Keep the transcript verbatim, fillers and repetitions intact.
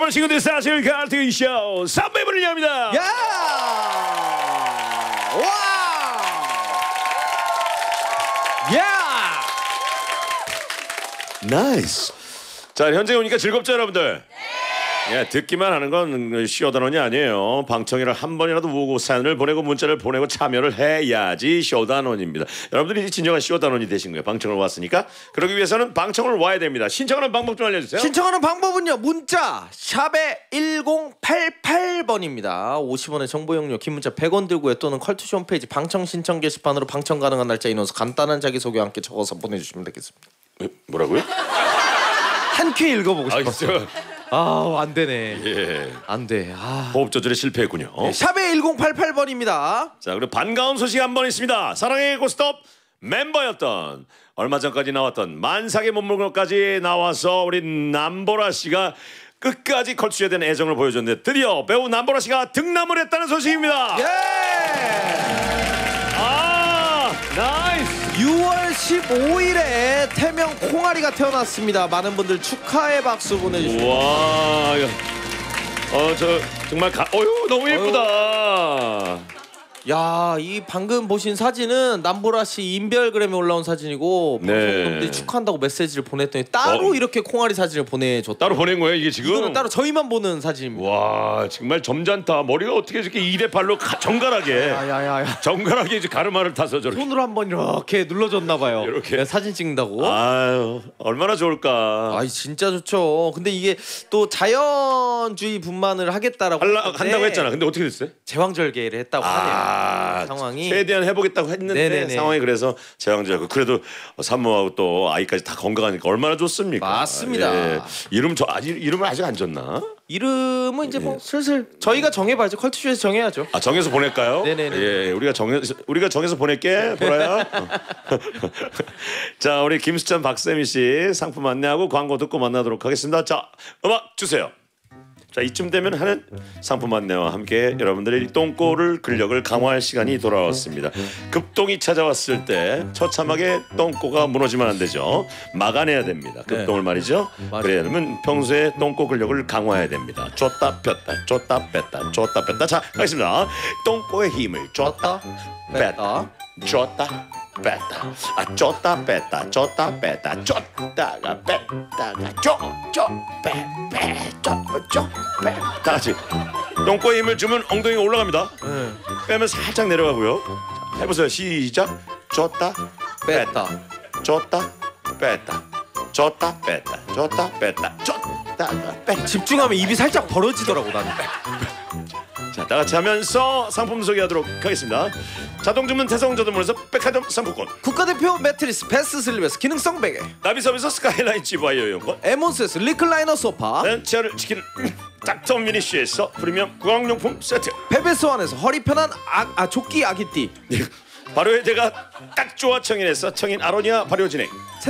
여러분 친구들 사실 갈등 쇼 삼 부 문을 엽니다. 야! 와! 야! 나이스. 자, 현재 오니까 즐겁죠, 여러분들? 예, 듣기만 하는 건 쇼단원이 아니에요. 방청이를 한 번이라도 보고 사연을 보내고 문자를 보내고 참여를 해야지 쇼단원입니다. 여러분들이 진정한 쇼단원이 되신 거예요. 방청을 왔으니까. 그러기 위해서는 방청을 와야 됩니다. 신청하는 방법 좀 알려주세요. 신청하는 방법은요. 문자 샵에 일공팔팔 번입니다. 오십 원의 정보 용료, 긴 문자 백 원 들고요. 또는 컬투쇼 홈페이지 방청 신청 게시판으로 방청 가능한 날짜 인원수 간단한 자기소개와 함께 적어서 보내주시면 되겠습니다. 에, 뭐라고요? 한 큐 읽어보고 싶었어요. 아, 아, 안 되네. 예. 안 돼. 아. 호흡 조절에 실패했군요. 네, 샵에 일공팔팔 번입니다. 자, 그리고 반가운 소식 한 번 있습니다. 사랑의 고스톱 멤버였던 얼마 전까지 나왔던 만삭의 몸물까지 나와서 우리 남보라 씨가 끝까지 컬투쇼에 대한 애정을 보여줬는데 드디어 배우 남보라 씨가 등남을 했다는 소식입니다. 예! 아, 나이스. 유월 십오일에 태명 콩아리가 태어났습니다. 많은 분들 축하의 박수 보내주시고. 와, 어, 저 정말 가, 어유 너무 예쁘다. 야, 이 방금 보신 사진은 남보라 씨 인별그램에 올라온 사진이고 네. 방송분들이 축하한다고 메시지를 보냈더니 따로 어. 이렇게 콩아리 사진을 보내줬다. 따로 보낸 거예요 이게 지금? 이거는 따로 저희만 보는 사진입니다. 와, 정말 점잖다. 머리가 어떻게 이렇게 이대 팔로 가, 정갈하게 야야야. 정갈하게 이제 가르마를 타서 저렇게. 손으로 한번 이렇게 눌러줬나 봐요. 이렇게. 네, 사진 찍는다고. 아유, 얼마나 좋을까. 아이 진짜 좋죠. 근데 이게 또 자연주의 분만을 하겠다라고 할라, 했는데 한다고 했잖아. 근데 어떻게 됐어요? 제왕절개를 했다고 하네요. 아, 상황이. 최대한 해보겠다고 했는데 네네네. 상황이 그래서 제왕절개. 그래도 산모하고 또 아이까지 다 건강하니까 얼마나 좋습니까? 맞습니다. 예. 이름 저 아직 이름을 아직 안 줬나? 이름은 이제 뭐 슬슬 저희가 정해봐야죠. 컬투쇼에서 정해야죠. 아, 정해서 보낼까요? 네네네. 예, 우리가 정해서 우리가 정해서 보낼게, 보라야. 어. 자, 우리 김수찬 박세미 씨 상품 안내하고 광고 듣고 만나도록 하겠습니다. 자, 음악 주세요. 자, 이쯤 되면 하는 상품 안내와 함께 여러분들의 똥꼬를 근력을 강화할 시간이 돌아왔습니다. 급동이 찾아왔을 때 처참하게 똥꼬가 무너지면 안 되죠. 막아내야 됩니다. 급동을 말이죠. 맞아요. 그러려면 평소에 똥꼬 근력을 강화해야 됩니다. 줬다 뺐다 줬다 뺐다 줬다 뺐다. 자, 가겠습니다. 똥꼬의 힘을 줬다 뺐다 줬다 뺐다. 아, 줬다 뺐다 줬다 뺐다 줬다가 뺐다가 쪼쪼빼빼쪼쪼빼. 다 같이 똥꼬에 힘을 주면 엉덩이가 올라갑니다. 네. 빼면 살짝 내려가고요. 자, 해보세요. 시작. 줬다 뺐다 줬다 뺐다 줬다 뺐다 줬다 뺐다 줬다가 뺐다. 집중하면 입이 살짝 벌어지더라고 나는. 자, 다 같이 하면서 상품 소개하도록 하겠습니다. 자동 주문 태성 저점몰에서 백화점 상품권, 국가대표 매트리스 베스트 슬립에서 기능성 베개, 나비섬에서 스카이라인 지바이어 이용권, 에몬스에서 리클라이너 소파, 렌치아를 지키는 닥터 미니쉬에서 프리미엄 구강용품 세트, 베베스완에서 허리 편한 아, 아 조끼 아기띠, 발효의 대가 딱 좋아 청인에서 청인 아로니아 발효 진행,